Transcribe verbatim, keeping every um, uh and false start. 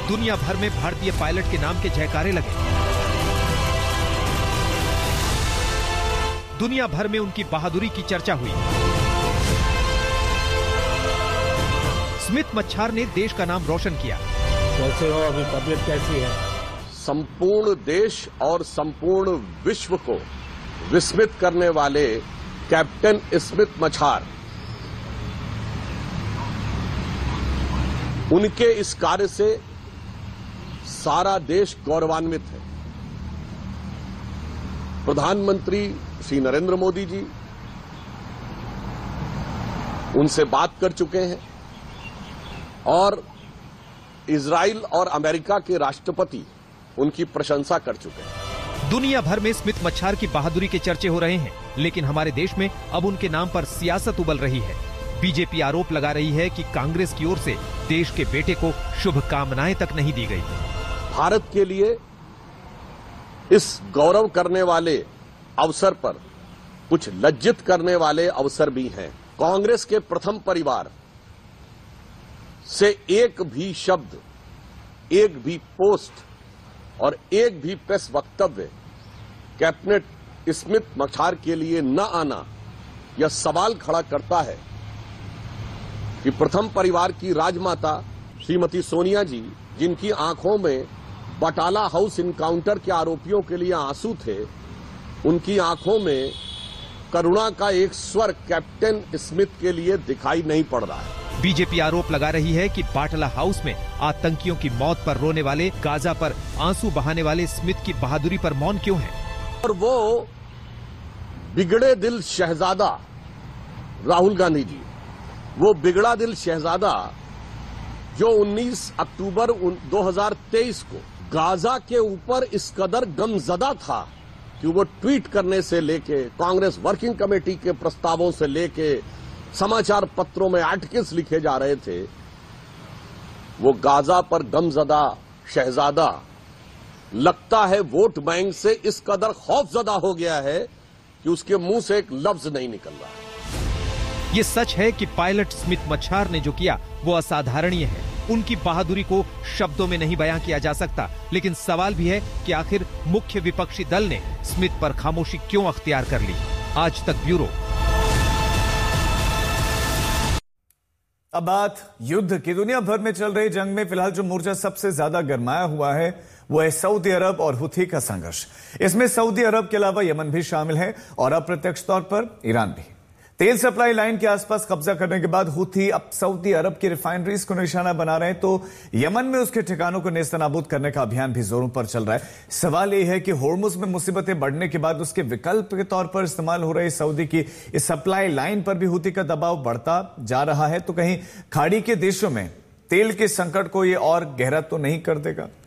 दुनिया भर में भारतीय पायलट के नाम के जयकारे लगे। दुनिया भर में उनकी बहादुरी की चर्चा हुई। स्मिथ मच्छार ने देश का नाम रोशन किया। कैसे हो, अभी तबीयत कैसी है? संपूर्ण देश और संपूर्ण विश्व को विस्मित करने वाले कैप्टन स्मिथ मच्छार, उनके इस कार्य से सारा देश गौरवान्वित है। प्रधानमंत्री श्री नरेंद्र मोदी जी उनसे बात कर चुके हैं और इजराइल और अमेरिका के राष्ट्रपति उनकी प्रशंसा कर चुके हैं। दुनिया भर में स्मिथ मच्छार की बहादुरी के चर्चे हो रहे हैं, लेकिन हमारे देश में अब उनके नाम पर सियासत उबल रही है। बीजेपी आरोप लगा रही है कि कांग्रेस की ओर से देश के बेटे को शुभकामनाएं तक नहीं दी गई। भारत के लिए इस गौरव करने वाले अवसर पर कुछ लज्जित करने वाले अवसर भी हैं। कांग्रेस के प्रथम परिवार से एक भी शब्द, एक भी पोस्ट और एक भी प्रेस वक्तव्य कैप्टन स्मिथ मच्छार के लिए न आना यह सवाल खड़ा करता है कि प्रथम परिवार की राजमाता श्रीमती सोनिया जी, जिनकी आंखों में बटाला हाउस इनकाउंटर के आरोपियों के लिए आंसू थे, उनकी आंखों में करुणा का एक स्वर कैप्टन स्मिथ के लिए दिखाई नहीं पड़ रहा है। बीजेपी आरोप लगा रही है कि बाटला हाउस में आतंकियों की मौत पर रोने वाले, गाजा पर आंसू बहाने वाले स्मिथ की बहादुरी पर मौन क्यों है? और वो बिगड़े दिल शहजादा राहुल गांधी जी, वो बिगड़ा दिल शहजादा जो उन्नीस अक्टूबर दो हज़ार तेईस को गाजा के ऊपर इस कदर गमजदा था कि वो ट्वीट करने से लेके, कांग्रेस वर्किंग कमेटी के प्रस्तावों से लेके, समाचार पत्रों में आर्टिकल्स लिखे जा रहे थे, वो गाजा पर गमजदा शहजादा लगता है वोट बैंक से इस कदर खौफजदा हो गया है कि उसके मुंह से एक लफ्ज नहीं निकल रहा है। ये सच है कि पायलट स्मिथ मच्छार ने जो किया वो असाधारणीय है। उनकी बहादुरी को शब्दों में नहीं बयां किया जा सकता, लेकिन सवाल भी है कि आखिर मुख्य विपक्षी दल ने स्मिथ पर खामोशी क्यों अख्तियार कर ली। आज तक ब्यूरो। अब बात युद्ध की। दुनिया भर में चल रही जंग में फिलहाल जो मोर्चा सबसे ज्यादा गरमाया हुआ है वो है सऊदी अरब और हुथी का संघर्ष। इसमें सऊदी अरब के अलावा यमन भी शामिल है और अप्रत्यक्ष तौर पर ईरान भी। तेल सप्लाई लाइन के आसपास कब्जा करने के बाद हुथी अब सऊदी अरब की रिफाइनरीज को निशाना बना रहे हैं, तो यमन में उसके ठिकानों को नेस्तनाबूद करने का अभियान भी जोरों पर चल रहा है। सवाल यह है कि होर्मुज में मुसीबतें बढ़ने के बाद उसके विकल्प के तौर पर इस्तेमाल हो रही सऊदी की इस सप्लाई लाइन पर भी हुथी का दबाव बढ़ता जा रहा है, तो कहीं खाड़ी के देशों में तेल के संकट को यह और गहरा तो नहीं कर देगा?